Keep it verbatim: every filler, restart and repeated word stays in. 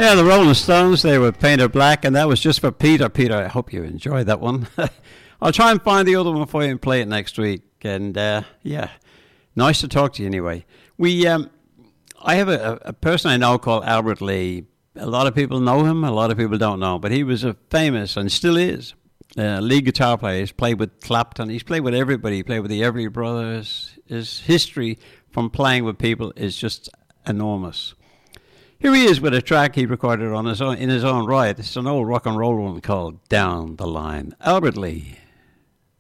Yeah, the Rolling Stones, they were Painted Black, and that was just for Peter. Peter, I hope you enjoyed that one. I'll try and find the other one for you and play it next week. And, uh, yeah, nice to talk to you anyway. We, um, I have a, a person I know called Albert Lee. A lot of people know him, a lot of people don't know, but he was a famous, and still is, uh, lead guitar player. He's played with Clapton. He's played with everybody. He played with the Everly Brothers. His history from playing with people is just enormous. Here he is with a track he recorded on his own, in his own right. It's an old rock and roll one called Down the Line. Albert Lee.